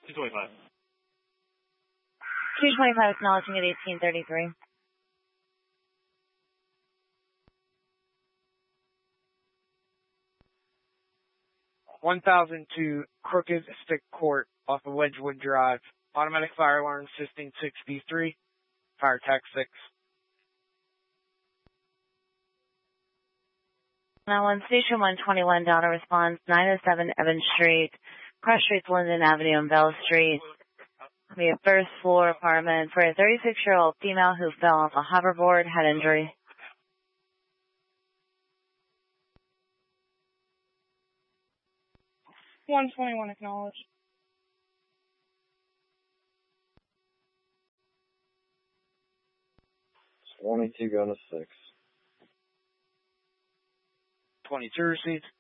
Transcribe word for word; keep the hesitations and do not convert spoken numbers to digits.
two twenty-five. two twenty-five acknowledging at eighteen thirty-three. one thousand two Crooked Stick Court off of Wedgewood Drive. Automatic fire alarm assisting sixty-three. Fire tax six. Now on Station one twenty-one, Donna responds, nine oh seven Evans Street, Cross Streets, Linden Avenue, and Bell Street. We have first floor apartment for a thirty-six-year-old female who fell off a hoverboard, head injury. one twenty-one acknowledged. twenty-two going to six. twenty-two received.